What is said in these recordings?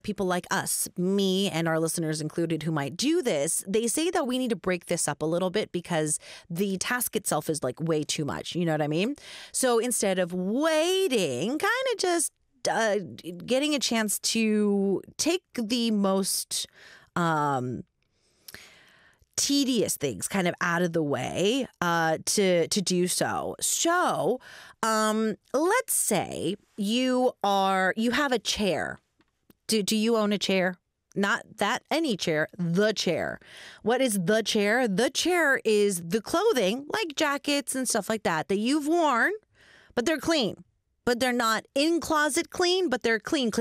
people like us, me and our listeners included, who might do this, they say that we need to break this up a little bit because the task itself is like way too much. You know what I mean? So instead of waiting, kind of just getting a chance to take the most tedious things kind of out of the way to do so. So let's say you have a chair. Do you own a chair? Not that any chair, the chair. What is the chair? The chair is the clothing, like jackets and stuff like that you've worn, but they're clean. But they're not in closet clean, but they're clean.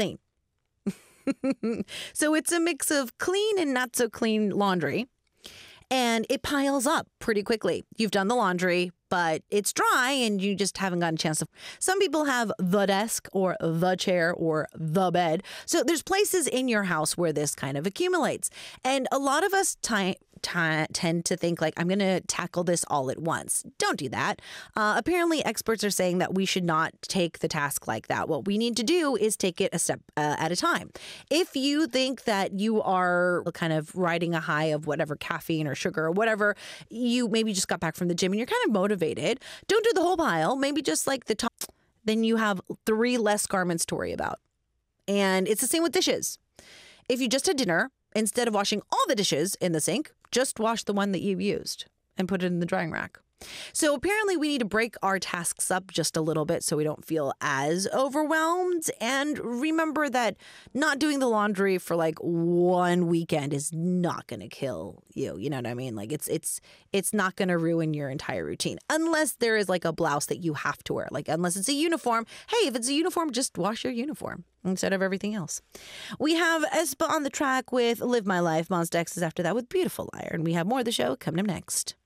So it's a mix of clean and not so clean laundry. And it piles up pretty quickly. You've done the laundry, but it's dry and you just haven't gotten a chance to. Some people have the desk or the chair or the bed. So there's places in your house where this kind of accumulates. And a lot of us tend to think like, I'm going to tackle this all at once. Don't do that. Apparently, experts are saying that we should not take the task like that. What we need to do is take it a step at a time. If you think that you are kind of riding a high of whatever caffeine or sugar or whatever, you maybe just got back from the gym and you're kind of motivated, don't do the whole pile, maybe just like the top. Then you have 3 less garments to worry about. And it's the same with dishes. If you just had dinner, instead of washing all the dishes in the sink, just wash the one that you used and put it in the drying rack. So apparently we need to break our tasks up just a little bit so we don't feel as overwhelmed. And remember that not doing the laundry for like one weekend is not going to kill you. You know what I mean? Like it's not going to ruin your entire routine unless there is like a blouse that you have to wear. Like unless it's a uniform. Hey, if it's a uniform, just wash your uniform instead of everything else. We have Espa on the track with Live My Life. Monsta X is after that with Beautiful Liar. And we have more of the show coming up next.